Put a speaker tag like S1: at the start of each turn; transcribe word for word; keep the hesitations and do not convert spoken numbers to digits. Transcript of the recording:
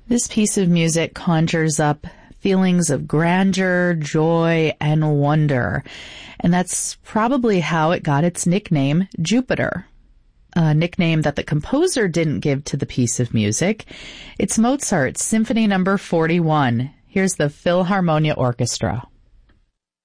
S1: This piece of music conjures up feelings of grandeur, joy, and wonder. And that's probably how it got its nickname, Jupiter. A nickname that the composer didn't give to the piece of music. It's Mozart's Symphony Number forty-one. Here's the Philharmonia Orchestra.